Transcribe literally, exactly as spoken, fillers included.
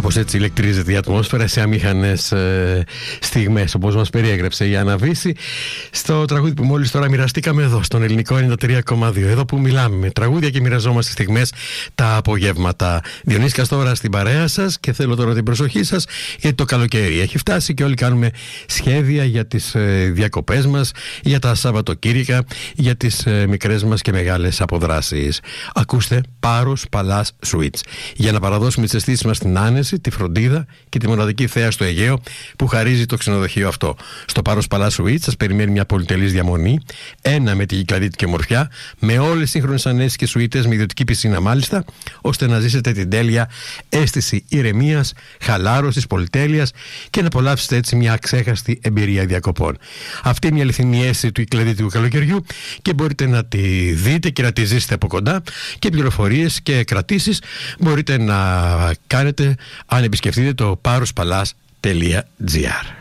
Κάπως έτσι ηλεκτρίζεται η ατμόσφαιρα σε αμήχανες ε, στιγμές, όπως μας περιέγραψε η Άννα Βύση στο τραγούδι που μόλις τώρα μοιραστήκαμε εδώ στον Ελληνικό ενενήντα τρία κόμμα δύο. Εδώ που μιλάμε με τραγούδια και μοιραζόμαστε στιγμές τα απογεύματα. Διονύσκας τώρα στην παρέα σας και θέλω τώρα την προσοχή σας, γιατί το καλοκαίρι έχει φτάσει και όλοι κάνουμε σχέδια για τις ε, διακοπές μας, για τα Σαββατοκύριακα, για τις ε, μικρές μας και μεγάλες αποδράσεις. Ακούστε Πάρος Παλάς Suites για να παραδώσουμε τις αισθήσεις μας στην άνεση, τη φροντίδα και τη μοναδική θέα στο Αιγαίο που χαρίζει το ξενοδοχείο αυτό. Στο Πάρος Παλάς Suites σας περιμένει μια πολυτελής διαμονή, ένα με τη κυκλαδίτικη ομορφιά, με όλες τις σύγχρονες ανέσεις και σουίτες, με ιδιωτική πισίνα μάλιστα, ώστε να ζήσετε την τέλεια αίσθηση ηρεμίας, χαλάρωσης, πολυτέλειας και να απολαύσετε έτσι μια αξέχαστη εμπειρία διακοπών. Αυτή είναι η αληθινή αίσθηση του κυκλαδίτικου καλοκαιριού και μπορείτε να τη δείτε και να τη ζήσετε από κοντά, και πληροφορίες και κρατήσεις μπορείτε να κάνετε αν επισκεφτείτε το πάρος παλάς τελεία τζι άρ.